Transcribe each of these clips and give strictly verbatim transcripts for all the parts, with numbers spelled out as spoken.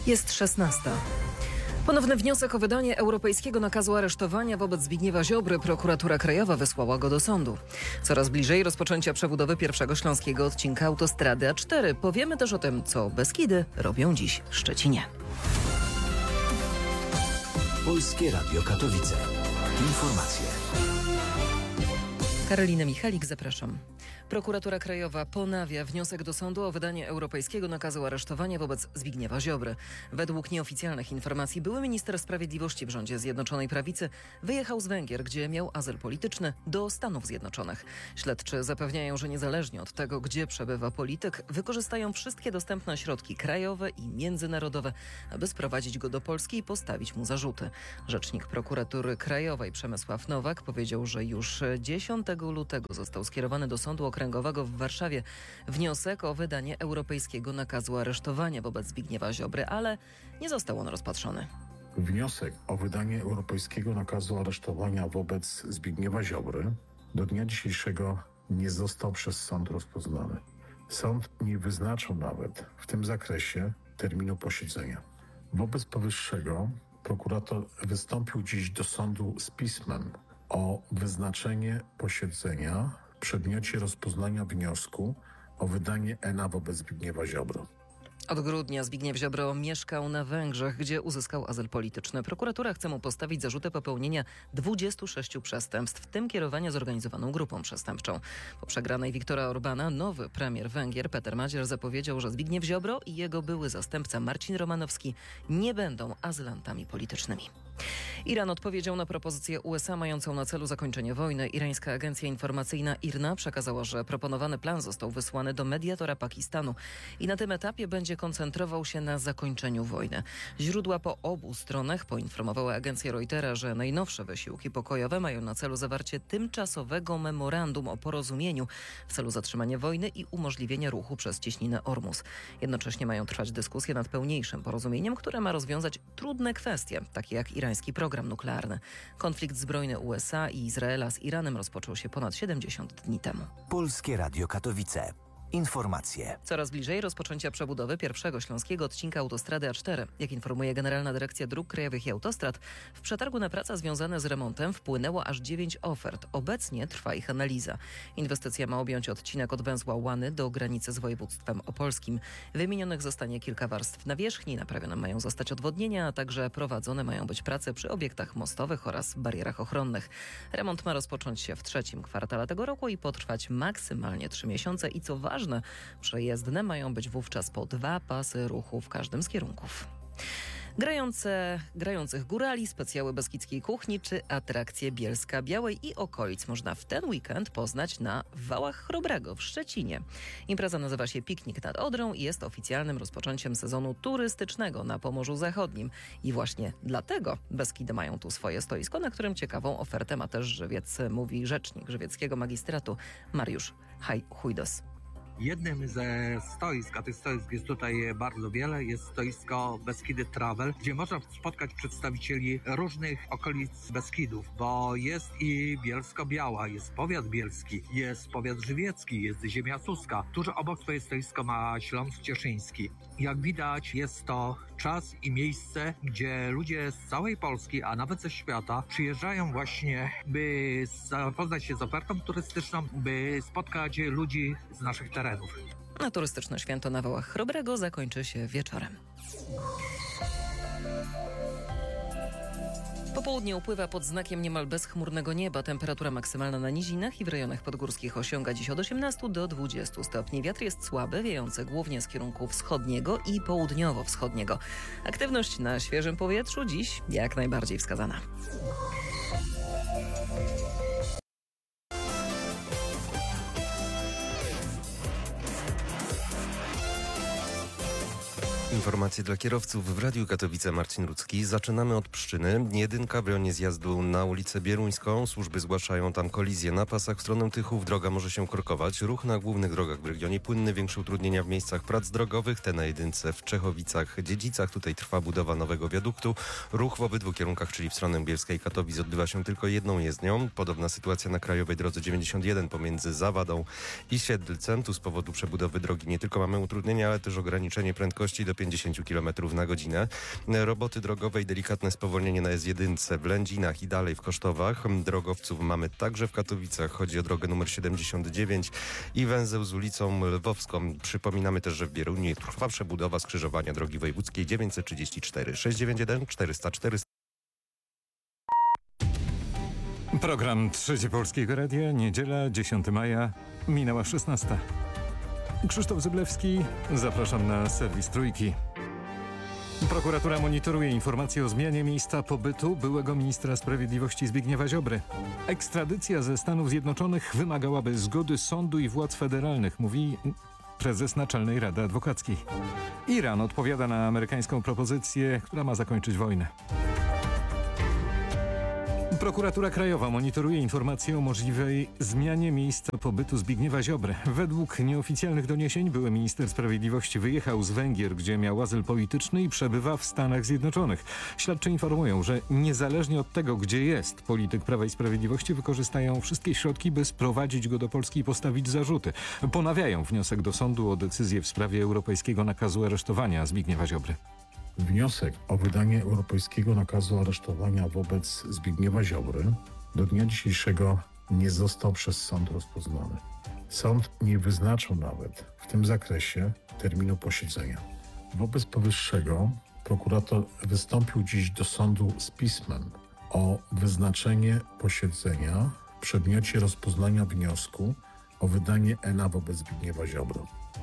Jest szesnasta. Ponowny wniosek o wydanie europejskiego nakazu aresztowania wobec Zbigniewa Ziobry prokuratura krajowa wysłała go do sądu. Coraz bliżej rozpoczęcia przebudowy pierwszego śląskiego odcinka autostrady A cztery. Powiemy też o tym, co Beskidy robią dziś w Szczecinie. Polskie Radio Katowice. Informacje. Karolina Michalik, zapraszam. Prokuratura Krajowa ponawia wniosek do sądu o wydanie europejskiego nakazu aresztowania wobec Zbigniewa Ziobry. Według nieoficjalnych informacji były minister sprawiedliwości w rządzie Zjednoczonej Prawicy wyjechał z Węgier, gdzie miał azyl polityczny, do Stanów Zjednoczonych. Śledczy zapewniają, że niezależnie od tego, gdzie przebywa polityk, wykorzystają wszystkie dostępne środki krajowe i międzynarodowe, aby sprowadzić go do Polski i postawić mu zarzuty. Rzecznik Prokuratury Krajowej Przemysław Nowak powiedział, że już dziesiątego lutego został skierowany do Sądu Okręgowego w Warszawie wniosek o wydanie europejskiego nakazu aresztowania wobec Zbigniewa Ziobry, ale nie został on rozpatrzony. Wniosek o wydanie europejskiego nakazu aresztowania wobec Zbigniewa Ziobry do dnia dzisiejszego nie został przez sąd rozpoznany. Sąd nie wyznaczył nawet w tym zakresie terminu posiedzenia. Wobec powyższego prokurator wystąpił dziś do sądu z pismem o wyznaczenie posiedzenia w przedmiocie rozpoznania wniosku o wydanie E N A wobec Zbigniewa Ziobry. Od grudnia Zbigniew Ziobro mieszkał na Węgrzech, gdzie uzyskał azyl polityczny. Prokuratura chce mu postawić zarzuty popełnienia dwudziestu sześciu przestępstw, w tym kierowania zorganizowaną grupą przestępczą. Po przegranej Viktora Orbana nowy premier Węgier Peter Madziar zapowiedział, że Zbigniew Ziobro i jego były zastępca Marcin Romanowski nie będą azylantami politycznymi. Iran odpowiedział na propozycję U S A mającą na celu zakończenie wojny. Irańska agencja informacyjna I R N A przekazała, że proponowany plan został wysłany do mediatora Pakistanu i na tym etapie będzie koncentrował się na zakończeniu wojny. Źródła po obu stronach poinformowały agencję Reutera, że najnowsze wysiłki pokojowe mają na celu zawarcie tymczasowego memorandum o porozumieniu w celu zatrzymania wojny i umożliwienia ruchu przez cieśninę Ormus. Jednocześnie mają trwać dyskusje nad pełniejszym porozumieniem, które ma rozwiązać trudne kwestie, takie jak irański program nuklearny. Konflikt zbrojny U S A i Izraela z Iranem rozpoczął się ponad siedemdziesiąt dni temu. Polskie Radio Katowice. Informacje. Coraz bliżej rozpoczęcia przebudowy pierwszego śląskiego odcinka autostrady A cztery. Jak informuje Generalna Dyrekcja Dróg Krajowych i Autostrad, w przetargu na prace związane z remontem wpłynęło aż dziewięć ofert. Obecnie trwa ich analiza. Inwestycja ma objąć odcinek od węzła Łany do granicy z województwem opolskim. Wymienionych zostanie kilka warstw nawierzchni, naprawione mają zostać odwodnienia, a także prowadzone mają być prace przy obiektach mostowych oraz barierach ochronnych. Remont ma rozpocząć się w trzecim kwartale tego roku i potrwać maksymalnie trzy miesiące i co ważne, przejezdne mają być wówczas po dwa pasy ruchu w każdym z kierunków. Grające, grających górali, specjały beskidzkiej kuchni czy atrakcje Bielska Białej i okolic można w ten weekend poznać na Wałach Chrobrego w Szczecinie. Impreza nazywa się Piknik nad Odrą i jest oficjalnym rozpoczęciem sezonu turystycznego na Pomorzu Zachodnim. I właśnie dlatego Beskidy mają tu swoje stoisko, na którym ciekawą ofertę ma też żywiec, mówi rzecznik żywieckiego magistratu Mariusz Hujdos. Jednym ze stoisk, a tych stoisk jest tutaj bardzo wiele, jest stoisko Beskidy Travel, gdzie można spotkać przedstawicieli różnych okolic Beskidów, bo jest i Bielsko-Biała, jest powiat bielski, jest powiat żywiecki, jest ziemia suska. Tuż obok swoje stoisko ma Śląsk Cieszyński. Jak widać, jest to czas i miejsce, gdzie ludzie z całej Polski, a nawet ze świata przyjeżdżają właśnie, by zapoznać się z ofertą turystyczną, by spotkać ludzi z naszych terenów. A turystyczne święto na Wałach Chrobrego zakończy się wieczorem. Popołudnie upływa pod znakiem niemal bezchmurnego nieba. Temperatura maksymalna na nizinach i w rejonach podgórskich osiąga dziś od osiemnastu do dwudziestu stopni. Wiatr jest słaby, wiejący głównie z kierunku wschodniego i południowo-wschodniego. Aktywność na świeżym powietrzu dziś jak najbardziej wskazana. Informacje dla kierowców w Radiu Katowice. Marcin Ludzki. Zaczynamy od Pszczyny. Jedynka broni zjazdu na ulicę Bieruńską. Służby zgłaszają tam kolizję na pasach w stronę Tychów. Droga może się korkować. Ruch na głównych drogach w regionie płynny. Większe utrudnienia w miejscach prac drogowych. Te na jedynce w Czechowicach-Dziedzicach. Tutaj trwa budowa nowego wiaduktu. Ruch w obydwu kierunkach, czyli w stronę Bielska i Katowic, odbywa się tylko jedną jezdnią. Podobna sytuacja na krajowej drodze dziewięćdziesiąt jeden pomiędzy Zawadą i Siedlcem. Tu z powodu przebudowy drogi nie tylko mamy utrudnienia, ale też ograniczenie prędkości do pięćdziesiąt kilometrów na godzinę. Roboty drogowe i delikatne spowolnienie na S jeden w Lędzinach i dalej w Kosztowach. Drogowców mamy także w Katowicach. Chodzi o drogę numer siedemdziesiąt dziewięć i węzeł z ulicą Lwowską. Przypominamy też, że w Bieruniu trwa przebudowa skrzyżowania drogi wojewódzkiej dziewięćset trzydzieści cztery sześćset dziewięćdziesiąt jeden czterysta cztery. Program Trzecie Polskiego Radia, niedziela, dziesiątego maja, minęła szesnasta. Krzysztof Zyblewski, zapraszam na serwis Trójki. Prokuratura monitoruje informacje o zmianie miejsca pobytu byłego ministra sprawiedliwości Zbigniewa Ziobry. Ekstradycja ze Stanów Zjednoczonych wymagałaby zgody sądu i władz federalnych, mówi prezes Naczelnej Rady Adwokackiej. Iran odpowiada na amerykańską propozycję, która ma zakończyć wojnę. Prokuratura Krajowa monitoruje informacje o możliwej zmianie miejsca pobytu Zbigniewa Ziobry. Według nieoficjalnych doniesień były minister sprawiedliwości wyjechał z Węgier, gdzie miał azyl polityczny i przebywa w Stanach Zjednoczonych. Śledczy informują, że niezależnie od tego, gdzie jest, polityk Prawa i Sprawiedliwości wykorzystają wszystkie środki, by sprowadzić go do Polski i postawić zarzuty. Ponawiają wniosek do sądu o decyzję w sprawie europejskiego nakazu aresztowania Zbigniewa Ziobry. Wniosek o wydanie europejskiego nakazu aresztowania wobec Zbigniewa Ziobry do dnia dzisiejszego nie został przez sąd rozpoznany. Sąd nie wyznaczył nawet w tym zakresie terminu posiedzenia. Wobec powyższego prokurator wystąpił dziś do sądu z pismem o wyznaczenie posiedzenia w przedmiocie rozpoznania wniosku o wydanie E N A wobec Zbigniewa Ziobry.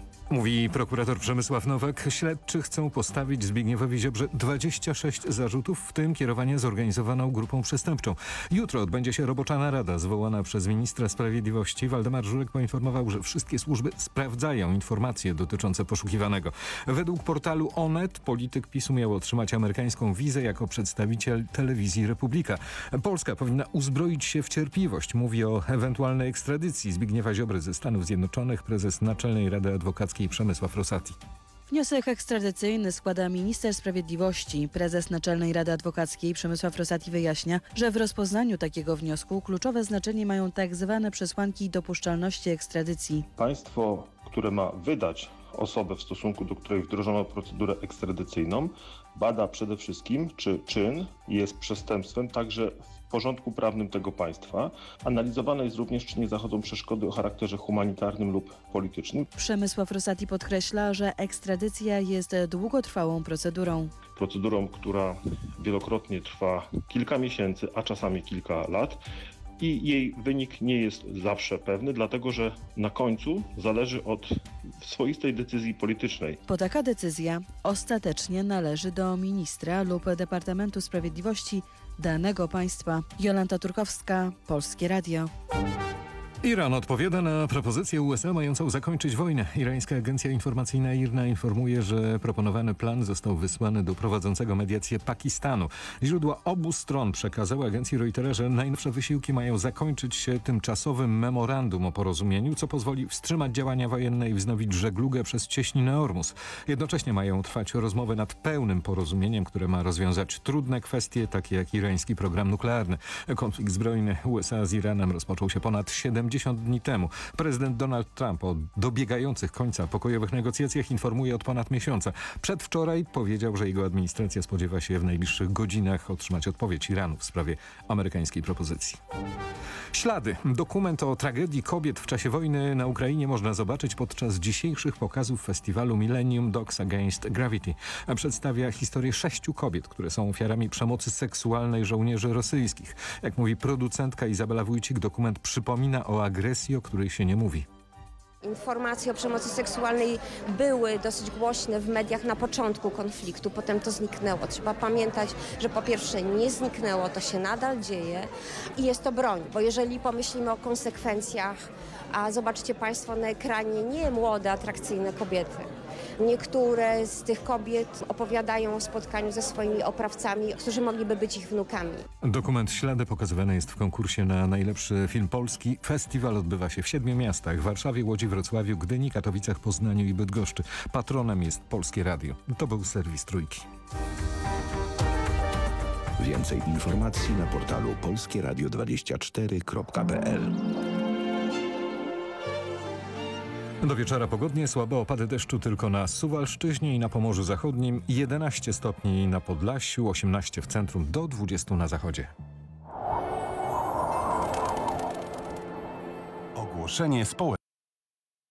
Mówi prokurator Przemysław Nowak. Śledczy chcą postawić Zbigniewowi Ziobrze dwadzieścia sześć zarzutów, w tym kierowanie zorganizowaną grupą przestępczą. Jutro odbędzie się robocza narada zwołana przez ministra sprawiedliwości. Waldemar Żurek poinformował, że wszystkie służby sprawdzają informacje dotyczące poszukiwanego. Według portalu Onet polityk PiSu miał otrzymać amerykańską wizę jako przedstawiciel telewizji Republika. Polska powinna uzbroić się w cierpliwość. Mówi o ewentualnej ekstradycji Zbigniewa Ziobry ze Stanów Zjednoczonych prezes Naczelnej Rady Adwokackiej Przemysław Rosati. Wniosek ekstradycyjny składa minister sprawiedliwości. Prezes Naczelnej Rady Adwokackiej Przemysław Rosati wyjaśnia, że w rozpoznaniu takiego wniosku kluczowe znaczenie mają tak zwane przesłanki dopuszczalności ekstradycji. Państwo, które ma wydać osobę, w stosunku do której wdrożono procedurę ekstradycyjną, bada przede wszystkim, czy czyn jest przestępstwem także w porządku prawnym tego państwa. Analizowane jest również, czy nie zachodzą przeszkody o charakterze humanitarnym lub politycznym. Przemysław Rosati podkreśla, że ekstradycja jest długotrwałą procedurą. Procedurą, która wielokrotnie trwa kilka miesięcy, a czasami kilka lat. I jej wynik nie jest zawsze pewny, dlatego że na końcu zależy od swoistej decyzji politycznej. Bo taka decyzja ostatecznie należy do ministra lub Departamentu Sprawiedliwości danego państwa. Jolanta Turkowska, Polskie Radio. Iran odpowiada na propozycję U S A mającą zakończyć wojnę. Irańska agencja informacyjna I R N A informuje, że proponowany plan został wysłany do prowadzącego mediację Pakistanu. Źródła obu stron przekazały agencji Reutera, że najnowsze wysiłki mają zakończyć się tymczasowym memorandum o porozumieniu, co pozwoli wstrzymać działania wojenne i wznowić żeglugę przez cieśninę Ormus. Jednocześnie mają trwać rozmowy nad pełnym porozumieniem, które ma rozwiązać trudne kwestie, takie jak irański program nuklearny. Konflikt zbrojny U S A z Iranem rozpoczął się ponad siedemdziesiąt dni temu. Prezydent Donald Trump o dobiegających końca pokojowych negocjacjach informuje od ponad miesiąca. Przedwczoraj powiedział, że jego administracja spodziewa się w najbliższych godzinach otrzymać odpowiedź Iranu w sprawie amerykańskiej propozycji. Ślady. Dokument o tragedii kobiet w czasie wojny na Ukrainie można zobaczyć podczas dzisiejszych pokazów festiwalu Millennium Dogs Against Gravity. Przedstawia historię sześciu kobiet, które są ofiarami przemocy seksualnej żołnierzy rosyjskich. Jak mówi producentka Izabela Wójcik, dokument przypomina o agresji, o której się nie mówi. Informacje o przemocy seksualnej były dosyć głośne w mediach na początku konfliktu, potem to zniknęło. Trzeba pamiętać, że po pierwsze nie zniknęło, to się nadal dzieje i jest to broń, bo jeżeli pomyślimy o konsekwencjach, a zobaczcie Państwo na ekranie nie młode, atrakcyjne kobiety. Niektóre z tych kobiet opowiadają o spotkaniu ze swoimi oprawcami, którzy mogliby być ich wnukami. Dokument Ślady pokazywany jest w konkursie na najlepszy film polski. Festiwal odbywa się w siedmiu miastach: Warszawie, Łodzi, Wrocławiu, Gdyni, Katowicach, Poznaniu i Bydgoszczy. Patronem jest Polskie Radio. To był serwis Trójki. Więcej informacji na portalu polskieradio dwadzieścia cztery kropka p l. Do wieczora pogodnie, słabe opady deszczu tylko na Suwalszczyźnie i na Pomorzu Zachodnim, jedenaście stopni na Podlasiu, osiemnaście w centrum, do dwudziestu na zachodzie. Ogłoszenie społeczne.